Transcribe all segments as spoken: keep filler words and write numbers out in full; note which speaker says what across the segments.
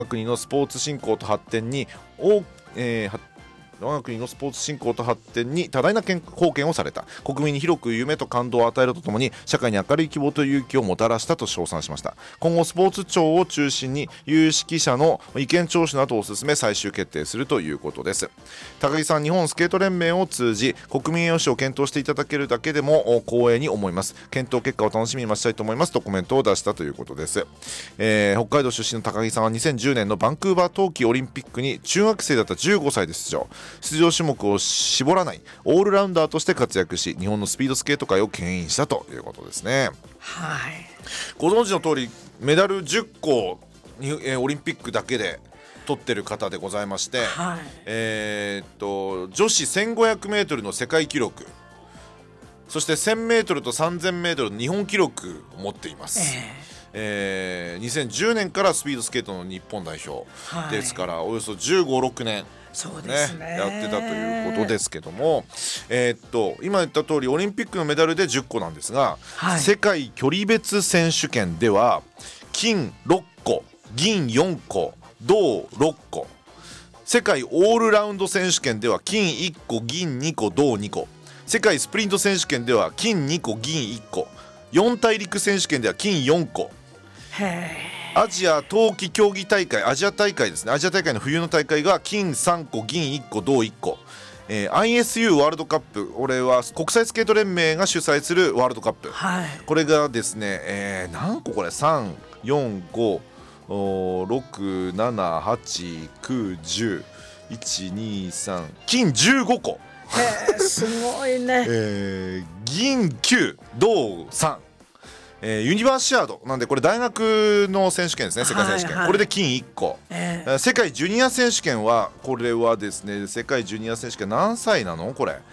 Speaker 1: 我が国のスポーツ振興と発展に大、えー我が国のスポーツ振興と発展に多大な貢献をされた。国民に広く夢と感動を与えるとともに社会に明るい希望と勇気をもたらしたと称賛しました。今後スポーツ庁を中心に有識者の意見聴取などを進め最終決定するということです。高木さん、日本スケート連盟を通じ国民栄誉賞を検討していただけるだけでも光栄に思います。検討結果を楽しみに待ちたいと思いますとコメントを出したということです。えー、北海道出身の高木さんはにせんじゅうねんのバンクーバー冬季オリンピックに中学生だったじゅうごさいで出場。出場種目を絞らないオールラウンダーとして活躍し、日本のスピードスケート界を牽引したということですね。
Speaker 2: はい、
Speaker 1: ご存知の通りメダルじゅっこに、えー、オリンピックだけで取ってる方でございまして、
Speaker 2: はい、
Speaker 1: えー、っと女子 せんごひゃくメートル の世界記録、そして せんメートル と さんぜんメートル の日本記録を持っています。えーえー、にせんじゅうねんからスピードスケートの日本代表ですから、はい、およそじゅうご、ろくねん
Speaker 2: そうですね、
Speaker 1: やってたということですけども、えー、っと今言った通りオリンピックのメダルでじゅっこなんですが、はい、世界距離別選手権では金ろっこ、銀よんこ、銅ろっこ、世界オールラウンド選手権では金いっこ、銀にこ、銅にこ、世界スプリント選手権では金にこ、銀いっこ、四大陸選手権では金よんこ、アジア冬季競技大会、アジア大会ですね、アジア大会の冬の大会が金さんこ、銀いっこ、銅いっこ、えー、アイエスユー ワールドカップ、これは国際スケート連盟が主催するワールドカップ、はい、これがですね、えー、何個これさん、よん、ご、ろく、なな、はち、きゅう、じゅう、いち、に、さん、金じゅうごこ、
Speaker 2: へーすごいね、
Speaker 1: えー、銀きゅう、銅さん、えー、ユニバーシアードなんでこれ大学の選手権ですね、世界選手権、はいはい、これで金いっこ、えー、世界ジュニア選手権はこれはですね、世界ジュニア選手権何歳なのこれ、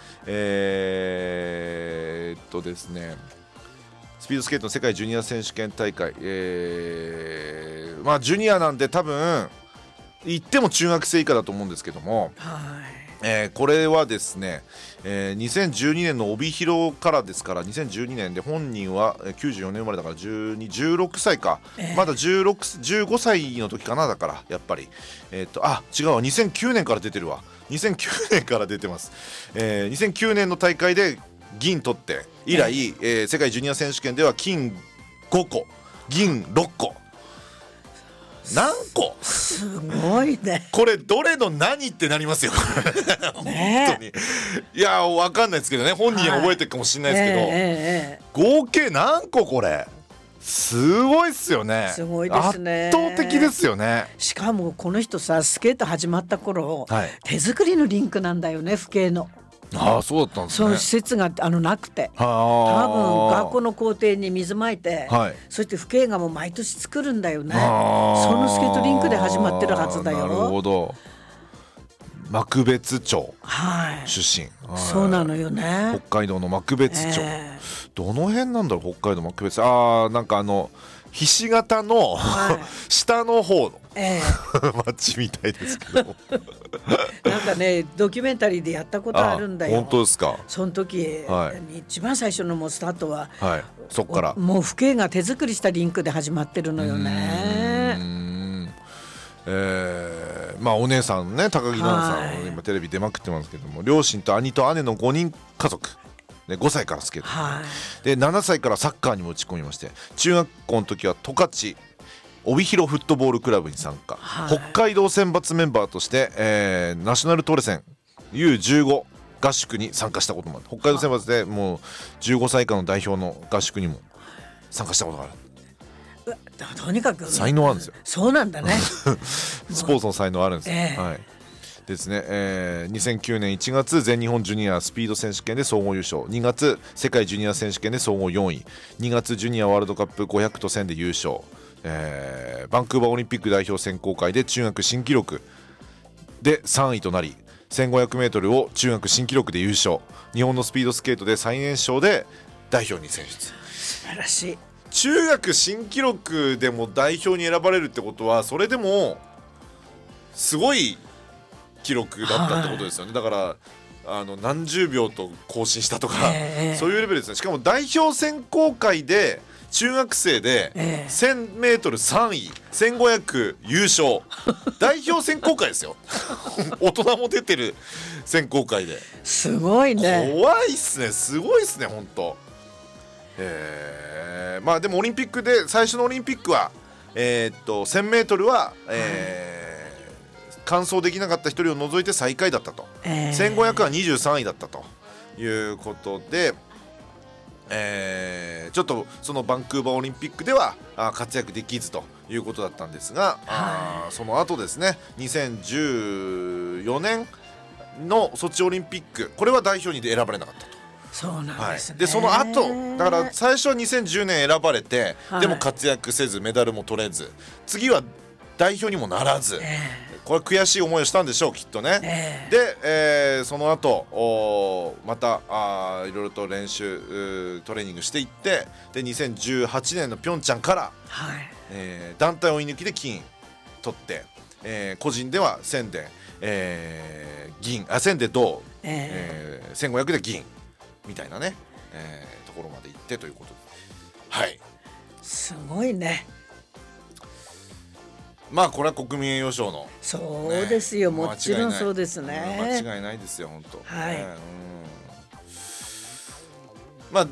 Speaker 1: えー、っとですねスピードスケートの世界ジュニア選手権大会、えー、まあジュニアなんで多分言っても中学生以下だと思うんですけども、はい、えー、これはですね、えー、にせんじゅうにねんの帯広からですから、にせんじゅうにねんで本人はきゅうじゅうよねん生まれだからじゅうに、じゅうろくさいか、えー、まだじゅうろく、じゅうごさいの時かな、だからやっぱり、えー、っとあ違うわ、にせんきゅうねんから出てるわ、にせんきゅうねんから出てます、えー、にせんきゅうねんの大会で銀取って以来、えーえー、世界ジュニア選手権では金ごこ、銀ろっこ、何個
Speaker 2: すごいね、
Speaker 1: これどれの何ってなりますよね、本当にいや分かんないですけどね、本人は覚えてるかもしれないですけど、はい、えーえー、合計何個これすごいっすよね、
Speaker 2: すごいですね、
Speaker 1: 圧倒的ですよね。
Speaker 2: しかもこの人さ、スケート始まった頃、はい、手作りのリンクなんだよね、府警の。
Speaker 1: ああ、そうだったんですね。
Speaker 2: その施設があのなくて、多分学校の校庭に水まいて、はい、そして府警がもう毎年作るんだよね。そのスケートリンクで始まってるはずだよ。
Speaker 1: なるほど。幕別町出身、
Speaker 2: はい、そうなのよね。
Speaker 1: 北海道の幕別町、えー、どの辺なんだろう、北海道幕別、ああ、なんかあのひし形の、はい、下の方の、えー、町みたいですけど
Speaker 2: なんかね、ドキュメンタリーでやったことあるんだよ。
Speaker 1: 本当ですか。
Speaker 2: その時、はい、一番最初のもうスタートは、
Speaker 1: はい、そっから
Speaker 2: もう府警が手作りしたリンクで始まってるのよね。
Speaker 1: うーん、えー、まあお姉さんね、高木菜那さん、はい、今テレビ出まくってますけども、両親と兄と姉のごにん家族ね、ごさいからスケート、はい、でななさいからサッカーにも打ち込みまして、中学校の時は十勝帯広フットボールクラブに参加、はい、北海道選抜メンバーとして、えー、ナショナルトレセン ユーじゅうご 合宿に参加したこともある。北海道選抜でもうじゅうごさい以下の代表の合宿にも参加したことがある。
Speaker 2: とにかく
Speaker 1: 才能あるんですよ。
Speaker 2: そうなんだね
Speaker 1: スポーツの才能あるんですよ、えーはいですね、えー、にせんきゅうねんいちがつ全日本ジュニアスピード選手権で総合優勝、にがつ世界ジュニア選手権で総合よんい、にがつジュニアワールドカップごひゃくとせんで優勝、えー、バンクーバーオリンピック代表選考会で中学新記録でさんいとなり、 せんごひゃくメートル を中学新記録で優勝、日本のスピードスケートで最年少で代表に選出。
Speaker 2: 素晴らしい。
Speaker 1: 中学新記録でも代表に選ばれるってことは、それでもすごい記録だったってことですよね。だからあの何十秒と更新したとか、えー、そういうレベルですね。しかも代表選考会で中学生で せんメートルさんい、せんごひゃく優勝代表選考会ですよ大人も出てる選考会です
Speaker 2: ごいね。
Speaker 1: 怖いっすね、すごいっすね本当。えー、まあでもオリンピックで最初のオリンピックはえー、っと せんメートルは、えー、完走できなかったひとりを除いて最下位だったと、えー、せんごひゃくはにじゅうさんいだったということで、えー、ちょっとそのバンクーバーオリンピックではあ活躍できずということだったんですが、はい、あその後ですねにせんじゅうよねんのソチオリンピック、これは代表に選ばれなかったと。
Speaker 2: そうなんですね、
Speaker 1: はい、でその後だから最初はにせんじゅうねん選ばれて、はい、でも活躍せずメダルも取れず、次は代表にもならず、えー、これ悔しい思いをしたんでしょうきっとね、えー、で、えー、その後またあいろいろと練習トレーニングしていって、でにせんじゅうはちねんのピョンチャンから、はい、えー、団体追い抜きで金取って、えー、個人ではせんで、えー、銀あせんで銅、えーえー、せんごひゃくで銀みたいなね、えー、ところまで行ってということで、はい、
Speaker 2: すごいね。
Speaker 1: まあこれは国民栄誉賞の、ね、
Speaker 2: そうですよ、もちろんそうですね、
Speaker 1: 間違いないですよ本当、
Speaker 2: はい、ね、
Speaker 1: うん、まあ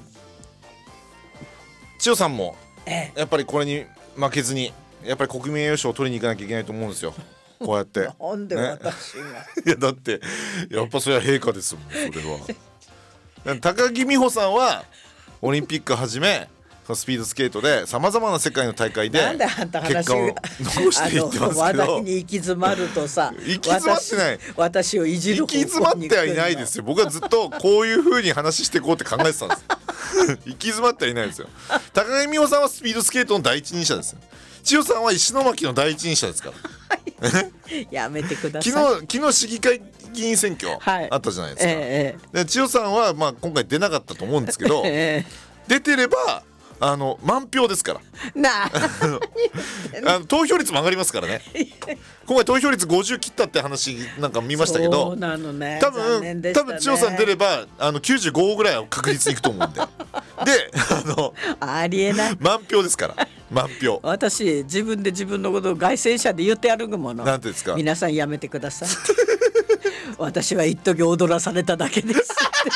Speaker 1: 千代さんもやっぱりこれに負けずにやっぱり国民栄誉賞を取りに行かなきゃいけないと思うんですよこうやって
Speaker 2: なんで私が、ね、
Speaker 1: いやだってやっぱそれは陛下ですもんそれは高木美帆さんはオリンピックはじめスピードスケートでさまざまな世界の大会で結果を残していってますけど、
Speaker 2: 話題に行き詰まるとさ
Speaker 1: 行き詰まってない、
Speaker 2: 私をいじる方向に
Speaker 1: 行き詰まってはいないですよ。僕はずっとこういう風に話していこうって考えてたんです行き詰まってはいないですよ。高木美帆さんはスピードスケートの第一人者ですよ。千代さんは石巻の第一人者ですから
Speaker 2: やめてください。
Speaker 1: 昨日、昨日市議会議員選挙あったじゃないですか、はい、えー、で千代さんはまあ今回出なかったと思うんですけど、えー、出てればあの満票ですからなあの投票率も上がりますからね今回投票率ごじゅう切ったって話なんか見ましたけど、
Speaker 2: そうなのね、
Speaker 1: 多分、ね、多分千代さん出ればあのきゅうじゅうごぐらいは確実にいくと思うんでであの
Speaker 2: ありえない
Speaker 1: 満票ですから満票。
Speaker 2: 私自分で自分のことを凱旋者で言ってやるもの。
Speaker 1: なんてですか。
Speaker 2: 皆さんやめてください私は一時踊らされただけです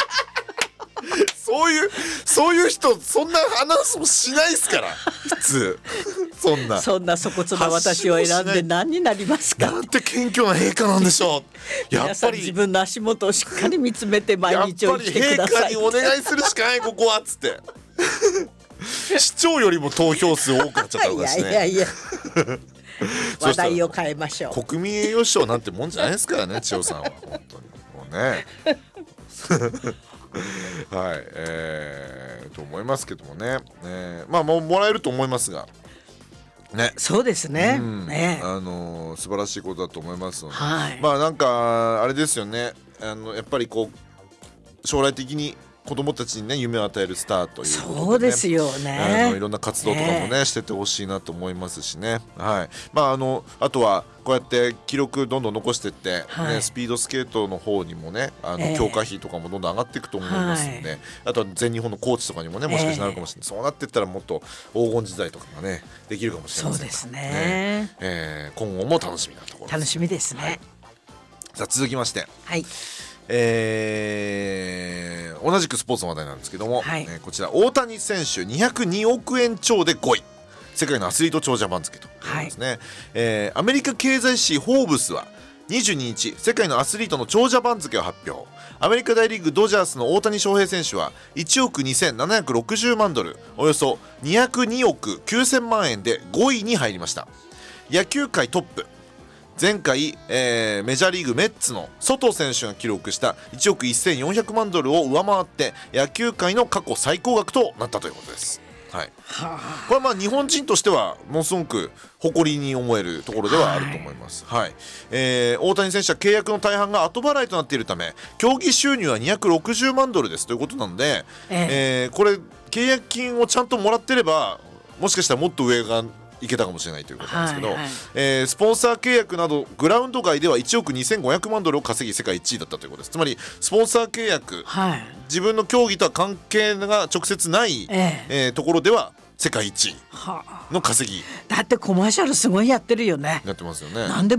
Speaker 1: そういうそういう人そんなアナウンスもしないですから普通そんな
Speaker 2: そんな粗骨な私を選んで何になりますか。
Speaker 1: なんて謙虚な陛下なんでしょうやっぱり
Speaker 2: 自分の足元をしっかり見つめて毎日を生きてください。
Speaker 1: やっぱり陛下にお願いするしかないここはっつって市長よりも投票数多くなっちゃったのかしね。
Speaker 2: いやいやいや話題を変えましょう。
Speaker 1: 国民栄誉賞なんてもんじゃないですからね千代さんは本当にもうねはい、えー、と思いますけどもね、えー、まあもうもらえると思いますがね、
Speaker 2: そうですね、うん、
Speaker 1: ね、あのー、素晴らしいことだと思いますので、
Speaker 2: はい、
Speaker 1: まあなんかあれですよね、あのやっぱりこう将来的に子供たちにね夢を与えるスターということで、ね、
Speaker 2: そうですよね、
Speaker 1: あのいろんな活動とかもね、ねしててほしいなと思いますしね、はい、まああのあとはこうやって記録どんどん残していって、はいね、スピードスケートの方にもねあの、えー、強化費とかもどんどん上がっていくと思いますんで、はい、あとは全日本のコーチとかにもねもしかしてなるかもしれない、えー、そうなっていったらもっと黄金時代とかがねできるかもしれません。
Speaker 2: そうですね、
Speaker 1: ね、えー、今後も楽しみなところです。
Speaker 2: 楽しみですね、はい、
Speaker 1: さあ続きまして、
Speaker 2: はい、
Speaker 1: えー、同じくスポーツの話題なんですけども、はい、えー、こちら大谷選手にひゃくにおくえん超でごい、世界のアスリート長者番付ということですね、はい、えー、アメリカ経済誌フォーブスはにじゅうににち世界のアスリートの長者番付を発表。アメリカ大リーグドジャースの大谷翔平選手はいちおくにせんななひゃくろくじゅうまんドル、およそにひゃくにおくきゅうせんまんえんでごいに入りました。野球界トップ、前回、えー、メジャーリーグメッツのソト選手が記録したいちおくせんよんひゃくまんドルを上回って野球界の過去最高額となったということです。はい、これはまあ日本人としてはものすごく誇りに思えるところではあると思います。はいはい、えー、大谷選手は契約の大半が後払いとなっているため競技収入はにひゃくろくじゅうまんドルですということなので、えーえー、これ契約金をちゃんともらってればもしかしたらもっと上がいけたかもしれないということなんですけど、はいはい、えー、スポンサー契約などグラウンド外ではいちおくにせんごひゃくまんドルを稼ぎ世界いちいだったということです。つまりスポンサー契約、はい、自分の競技とは関係が直接ない、えーえー、ところでは世界一の稼ぎ、
Speaker 2: だってコマーシャルすごいやってるよね。
Speaker 1: やってますよね。
Speaker 2: なんで